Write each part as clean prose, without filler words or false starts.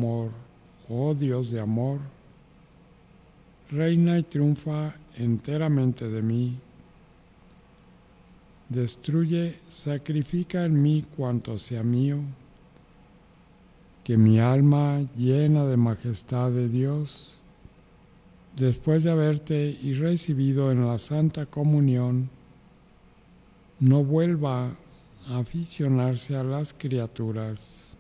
amor, oh Dios de amor, reina y triunfa enteramente de mí. Destruye, sacrifica en mí cuanto sea mío, que mi alma llena de majestad de Dios, después de haberte y recibido en la Santa Comunión, no vuelva a aficionarse a las criaturas.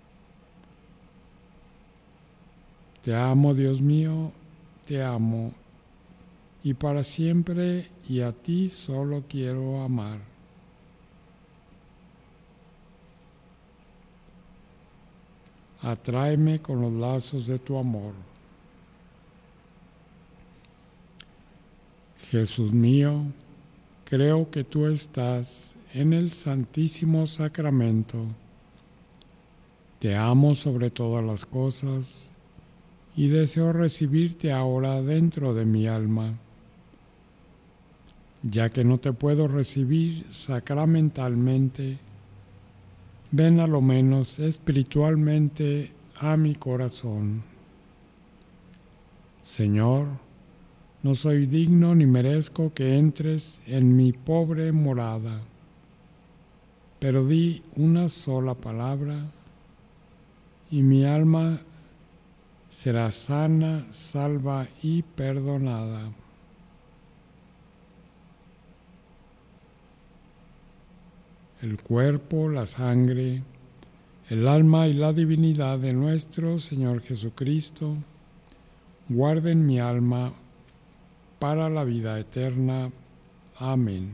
Te amo, Dios mío, te amo, y para siempre, y a ti solo quiero amar. Atráeme con los lazos de tu amor. Jesús mío, creo que tú estás en el Santísimo Sacramento. Te amo sobre todas las cosas y deseo recibirte ahora dentro de mi alma. Ya que no te puedo recibir sacramentalmente, ven a lo menos espiritualmente a mi corazón. Señor, no soy digno ni merezco que entres en mi pobre morada, pero di una sola palabra y mi alma será sana, salva y perdonada. El cuerpo, la sangre, el alma y la divinidad de nuestro Señor Jesucristo guarden mi alma para la vida eterna. Amén.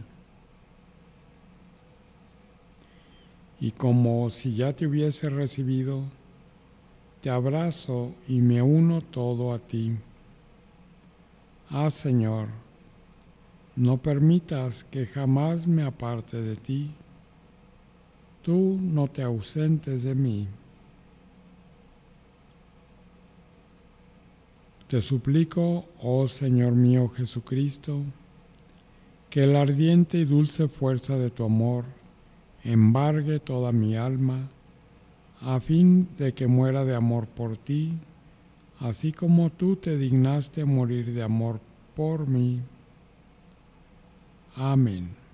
Y como si ya te hubiese recibido, te abrazo y me uno todo a ti. Ah, Señor, no permitas que jamás me aparte de ti. Tú no te ausentes de mí. Te suplico, oh Señor mío Jesucristo, que la ardiente y dulce fuerza de tu amor embargue toda mi alma, a fin de que muera de amor por ti, así como tú te dignaste morir de amor por mí. Amén.